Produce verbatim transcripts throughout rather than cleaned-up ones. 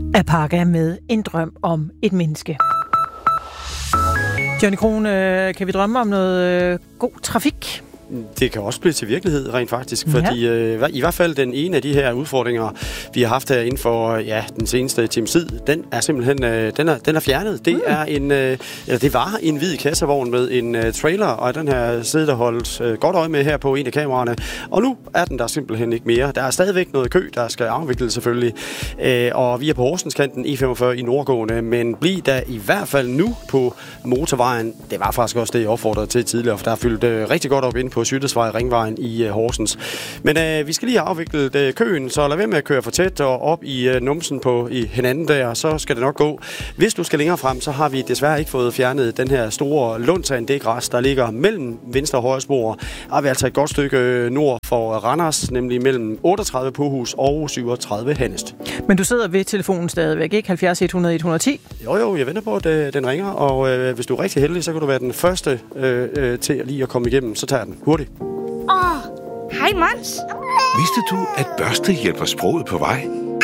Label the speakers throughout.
Speaker 1: Apaka med En drøm om et menneske. Johnny Krohn, kan vi drømme om noget god trafik?
Speaker 2: Det kan også blive til virkelighed, rent faktisk, ja. fordi øh, i hvert fald den ene af de her udfordringer, vi har haft her inden for ja, den seneste times tid, den er simpelthen øh, den er, den er fjernet. Det, mm. er en, øh, eller det var en hvid kassevogn med en øh, trailer, og den her siddet der holdt øh, godt øje med her på en af kameraerne, og nu er den der simpelthen ikke mere. Der er stadigvæk noget kø, der skal afvikles selvfølgelig, øh, og vi er på Horsenskanten E femogfyrre i nordgående, men bliv der i hvert fald nu på motorvejen. Det var faktisk også det, jeg opfordrede til tidligere, for der er fyldt øh, rigtig godt op ind på på Skyttesvej Ringvejen i uh, Horsens. Men uh, vi skal lige have afviklet uh, køen, så lad være med at køre for tæt og op i uh, numsen på i hinanden der, så skal det nok gå. Hvis du skal længere frem, så har vi desværre ikke fået fjernet den her store lundsand dækgræs, der ligger mellem venstre og højre spor. Er vi altså et godt stykke nord for Randers, nemlig mellem otteogtredive Pohus og syvogtredive Hannest.
Speaker 1: Men du sidder ved telefonen stadigvæk, ikke? halvfjerds et hundrede et hundrede og ti?
Speaker 2: Jo, jo, jeg venter på, at uh, den ringer, og uh, hvis du er rigtig heldig, så kan du være den første uh, uh, til at lige at komme igennem, så tager den hurtigt.
Speaker 3: Åh, oh, hej Mons.
Speaker 4: Vidste du, at børste hjælper sproget på vej?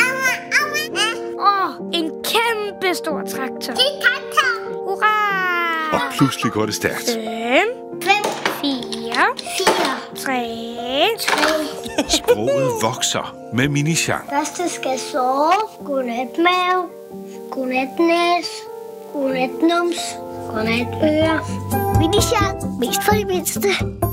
Speaker 3: Åh, oh, en kæmpe stor traktor. Det er traktor. Hurra!
Speaker 4: Og pludselig går det stærkt.
Speaker 3: Fem, fem, fire, fire, tre, tre.
Speaker 4: Sproget vokser med Mini-Jean.
Speaker 5: Børste skal sove. Godnat mave. Godnat næs. Godnat nums. Godnat øre. Mini-Jean, mest for de mindste.